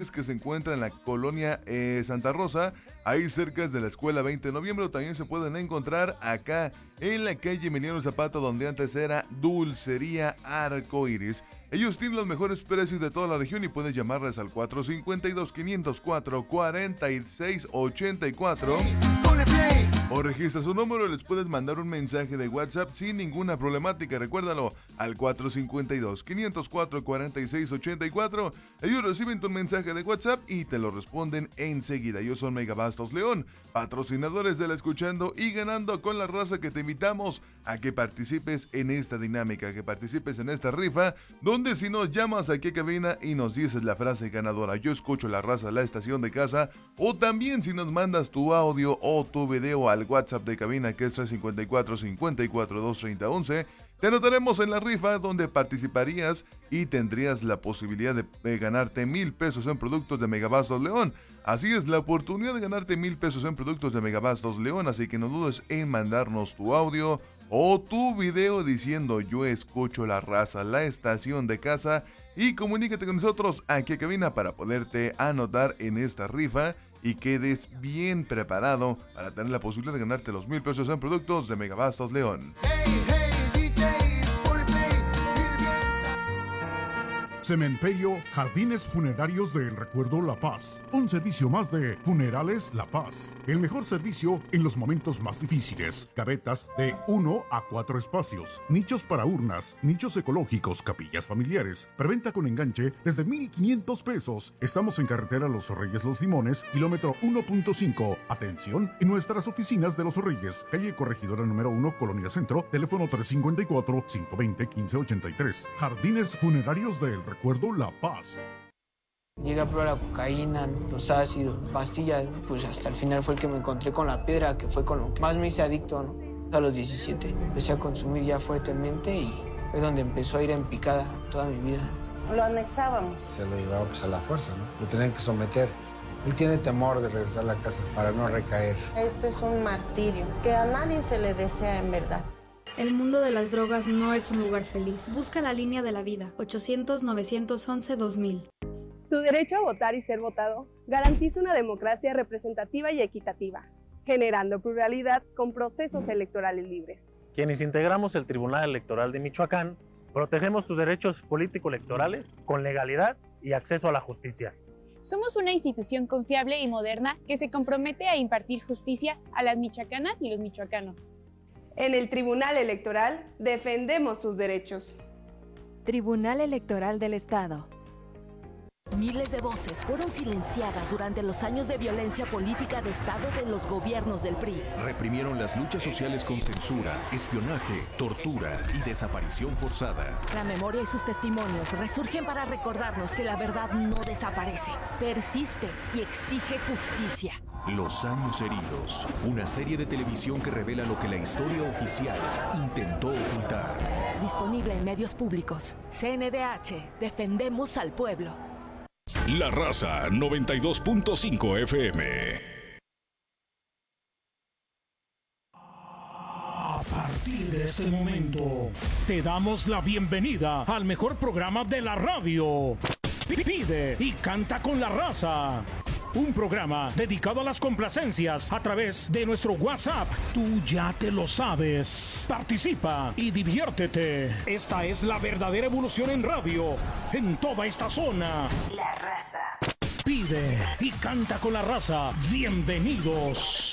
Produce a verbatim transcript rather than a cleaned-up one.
Automotriz, que se encuentra en la colonia eh, Santa Rosa, ahí cerca de la escuela veinte de noviembre. También se pueden encontrar acá en la calle Emiliano Zapata, donde antes era Dulcería Arcoiris. Ellos tienen los mejores precios de toda la región y puedes llamarles al cuatro cinco dos, cinco cero cuatro, cuatro seis ocho cuatro. O registra su número y les puedes mandar un mensaje de WhatsApp sin ninguna problemática. Recuérdalo, al cuatro cinco dos, cinco cero cuatro, cuatro seis ocho cuatro. Ellos reciben tu mensaje de WhatsApp y te lo responden enseguida. Ellos son Megabastos León, patrocinadores de La Escuchando y Ganando con la Raza, que te invitamos a que participes en esta dinámica, que participes en esta rifa, donde si nos llamas aquí a cabina y nos dices la frase ganadora, yo escucho La Raza, la estación de casa, o también si nos mandas tu audio o tu video al WhatsApp de cabina, que es tres cinco cuatro, cinco cuatro dos, tres cero uno uno, te anotaremos en la rifa, donde participarías y tendrías la posibilidad de, de ganarte mil pesos en productos de Megabastos León. Así es, la oportunidad de ganarte mil pesos en productos de Megabastos León, así que no dudes en mandarnos tu audio o tu video diciendo yo escucho La Raza, la estación de casa, y comunícate con nosotros aquí a cabina para poderte anotar en esta rifa y quedes bien preparado para tener la posibilidad de ganarte los mil pesos en productos de Megabastos León. Hey, hey. Cementerio Jardines Funerarios del Recuerdo La Paz. Un servicio más de Funerales La Paz. El mejor servicio en los momentos más difíciles. Gavetas de uno a cuatro espacios. Nichos para urnas. Nichos ecológicos. Capillas familiares. Preventa con enganche desde mil quinientos pesos. Estamos en carretera Los Reyes Los Limones, kilómetro uno punto cinco. Atención en nuestras oficinas de Los Reyes. Calle Corregidora número uno, Colonia Centro. Teléfono tres cinco cuatro, cinco dos cero, uno cinco ocho tres. Jardines Funerarios del Recuerdo Recuerdo La Paz. Llegué a probar la cocaína, los ácidos, pastillas, pues hasta el final fue el que me encontré con la piedra, que fue con lo que más me hice adicto, ¿no? A los diecisiete empecé a consumir ya fuertemente y fue donde empezó a ir en picada toda mi vida. Lo anexábamos. Se lo llevaba pues a la fuerza, ¿no? Lo tenían que someter. Él tiene temor de regresar a la casa para no recaer. Esto es un martirio que a nadie se le desea en verdad. El mundo de las drogas no es un lugar feliz. Busca la línea de la vida, ochocientos, novecientos once, dos mil. Tu derecho a votar y ser votado garantiza una democracia representativa y equitativa, generando pluralidad con procesos electorales libres. Quienes integramos el Tribunal Electoral de Michoacán, protegemos tus derechos político-electorales con legalidad y acceso a la justicia. Somos una institución confiable y moderna que se compromete a impartir justicia a las michoacanas y los michoacanos. En el Tribunal Electoral defendemos tus derechos. Tribunal Electoral del Estado. Miles de voces fueron silenciadas durante los años de violencia política de Estado de los gobiernos del P R I. Reprimieron las luchas sociales con censura, espionaje, tortura y desaparición forzada. La memoria y sus testimonios resurgen para recordarnos que la verdad no desaparece, persiste y exige justicia. Los años heridos, una serie de televisión que revela lo que la historia oficial intentó ocultar. Disponible en medios públicos. C N D H, defendemos al pueblo. La Raza noventa y dos punto cinco F M. A partir de este momento, te damos la bienvenida al mejor programa de la radio. Pide y canta con La Raza. Un programa dedicado a las complacencias a través de nuestro WhatsApp. Tú ya te lo sabes. Participa y diviértete. Esta es la verdadera evolución en radio, en toda esta zona. La Raza. Pide y canta con La Raza. Bienvenidos.